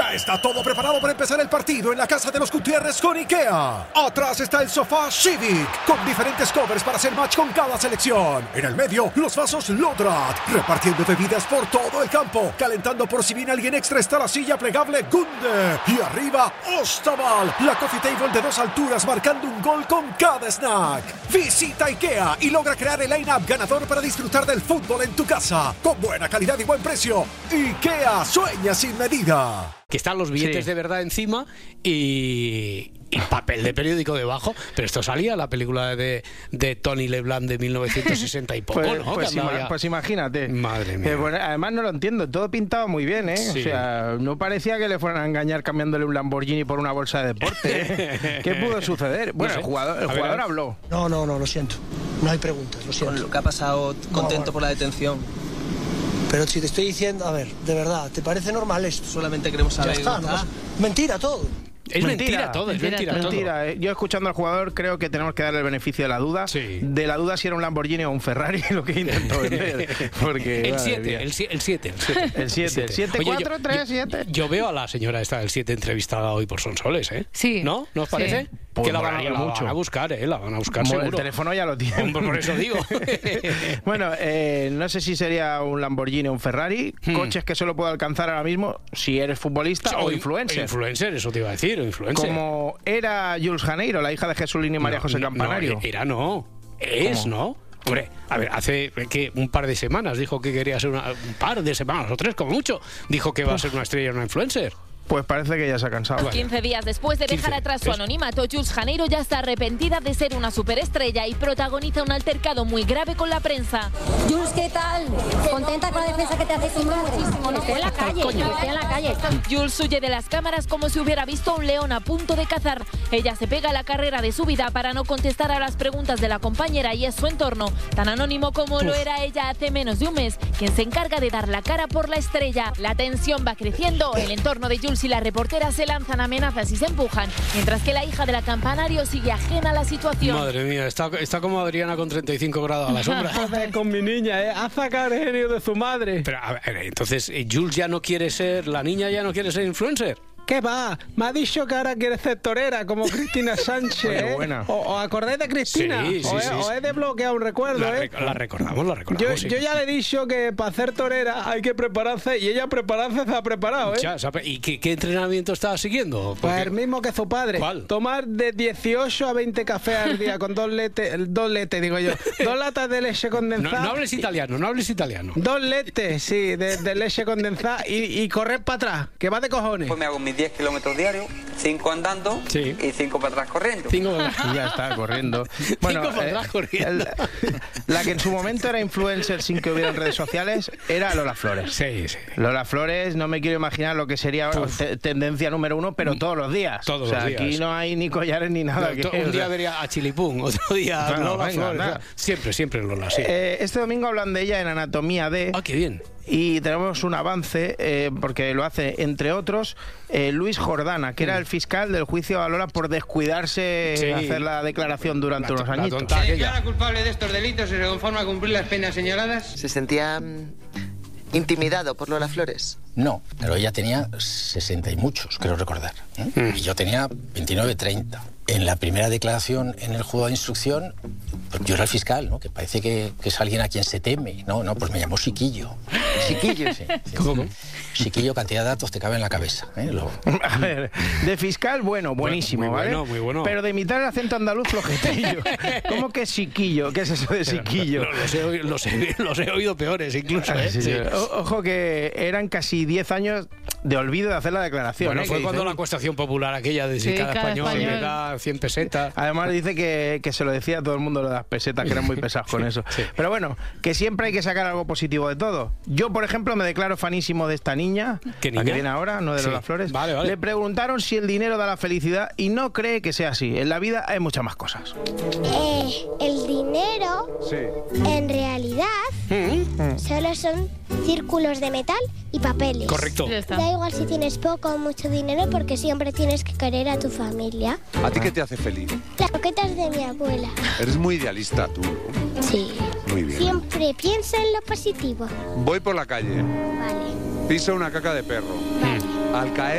Ya está todo preparado para empezar el partido en la casa de los Gutiérrez con IKEA. Atrás está el sofá Civic, con diferentes covers para hacer match con cada selección. En el medio, los vasos Lodrat, repartiendo bebidas por todo el campo. Calentando por si viene alguien extra está la silla plegable Gunde. Y arriba, Ostaval, la coffee table de 2 alturas marcando un gol con cada snack. Visita IKEA y logra crear el line-up ganador para disfrutar del fútbol en tu casa. Con buena calidad y buen precio. IKEA, sueña sin medida. Que están los billetes de verdad encima y papel de periódico debajo. Pero esto salía en la película de Tony LeBlanc de 1960 y poco, ¿no? Pues imagínate. Madre mía. Bueno, además no lo entiendo, todo pintaba muy bien, ¿eh? Sí. O sea, no parecía que le fueran a engañar cambiándole un Lamborghini por una bolsa de deporte, ¿eh? ¿Qué pudo suceder? Bueno, no sé. el jugador habló. No, lo siento. No hay preguntas, lo siento. Con lo que ha pasado, contento por la detención. Pero si te estoy diciendo, a ver, de verdad, ¿te parece normal esto? Solamente queremos Ya saber. está, no pasa- Mentira todo. Es mentira todo, es mentira todo. Mentira. Yo escuchando al jugador creo que tenemos que darle el beneficio de la duda. Sí. De la duda si era un Lamborghini o un Ferrari lo que intentó vender. Porque, El madre 7, mía. el 7. El 7. 7, 4, 3, 7. Yo veo a la señora esta del 7 entrevistada hoy por Sonsoles, ¿eh? Sí. ¿No? ¿No os parece? Sí. Pues Que la van molaría a mucho. buscar, ¿eh? La van a buscar Como seguro. el teléfono ya lo tiene. Hombre, por eso digo. Bueno, no sé si sería un Lamborghini o un Ferrari. Coches que solo puedo alcanzar ahora mismo si eres futbolista o influencer. Influencer, eso te iba a decir, o influencer. Como era Jules Janeiro, la hija de Jesulín y María José Campanario. No, es, ¿Cómo? ¿no? Hombre, a ver, hace que un par de semanas dijo que quería ser un par de semanas o 3 como mucho, dijo que va a ser una estrella, una influencer. Pues parece que ya se ha cansado. Bueno. 15 días después de dejar 15, atrás su ¿ves? anonimato, Jules Janeiro ya está arrepentida de ser una superestrella y protagoniza un altercado muy grave con la prensa. Jules, ¿qué tal? ¿Contenta con la defensa que te hace tu madre? Estoy en la calle, estoy en la calle. Jules huye de las cámaras como si hubiera visto a un león a punto de cazar. Ella se pega a la carrera de su vida para no contestar a las preguntas de la compañera y es su entorno, tan anónimo como lo era ella hace menos de un mes, quien se encarga de dar la cara por la estrella. La tensión va creciendo, el entorno de Jules y la reportera se lanzan amenazas y se empujan, mientras que la hija de la Campanario sigue ajena a la situación. Madre mía, está como Adriana con 35 grados a la sombra. Con mi niña, ¿eh? A sacar genio de su madre. Pero, a ver, entonces, ¿Jules ya no quiere ser, la niña ya no quiere ser influencer? ¿Qué va? Me ha dicho que ahora quiere ser torera, como Cristina Sánchez. Oye, ¿eh? buena. ¿O acordáis de Cristina? Sí, sí, sí. O he desbloqueado un recuerdo, ¿eh? La recordamos, sí. Yo ya le he dicho que para ser torera hay que prepararse y ella prepararse se ha preparado, ¿eh? Ya, ¿y qué entrenamiento estaba siguiendo? Pues el mismo que su padre. ¿Cuál? Tomar de 18 a 20 cafés al día con 2 latas de leche condensada. No hables italiano, no hables italiano. 2 letes, sí, de leche condensada y correr para atrás, que va de cojones. Pues me hago mis 10 kilómetros diarios, 5 andando Sí. y 5 para atrás corriendo. Y ya está, corriendo. Bueno, 5 para atrás corriendo. la que en su momento era influencer sin que hubieran redes sociales era Lola Flores. Sí. Lola Flores, no me quiero imaginar lo que sería ahora tendencia número 1, pero todos los días. Todos los días. Aquí no hay ni collares ni nada. Un día vería a Chilipún, otro día Claro, Lola venga, Flores. nada. Siempre Lola, sí. Este domingo hablan de ella en Anatomía de... Qué bien. Y tenemos un avance, porque lo hace, entre otros, Luis Jordana, que era el fiscal del juicio a Lola por descuidarse de hacer la declaración durante unos añitos. ¿Se declara culpable de estos delitos y se conforma a cumplir las penas señaladas? ¿Se sentía intimidado por Lola Flores? No, pero ella tenía 60 y muchos, creo recordar. Y yo tenía 29, 30. En la primera declaración en el juzgado de instrucción, pues yo era el fiscal, ¿no? Que parece que es alguien a quien se teme. No, pues me llamó Chiquillo. ¿Chiquillo? Sí. ¿Cómo? Chiquillo, cantidad de datos te cabe en la cabeza. A ver, de fiscal, buenísimo, muy ¿vale? bueno, muy bueno. Pero de imitar el acento andaluz, flojetillo. ¿Cómo que Chiquillo? ¿Qué es eso de Chiquillo? Los he oído peores incluso, ¿eh? Sí. Ojo que eran casi 10 años de olvido de hacer la declaración. Bueno, ¿eh? fue Que cuando dice, la acuestación popular aquella de si cada español le da 100 pesetas. Además dice que se lo decía a todo el mundo lo de las pesetas, que eran muy pesados con eso. Sí. Pero bueno, que siempre hay que sacar algo positivo de todo. Yo, por ejemplo, me declaro fanísimo de esta niña. ¿Qué niña? La que viene ahora, no de Lola Flores. Vale. Le preguntaron si el dinero da la felicidad y no cree que sea así. En la vida hay muchas más cosas. El dinero, en realidad, solo son círculos de metal y papeles. Correcto. Da igual si tienes poco o mucho dinero porque siempre tienes que querer a tu familia. ¿A ti qué te hace feliz? Las croquetas de mi abuela. Eres muy idealista tú. Sí. Muy bien. Siempre piensa en lo positivo. Voy por la calle. Vale. Piso una caca de perro. Vale. Al caer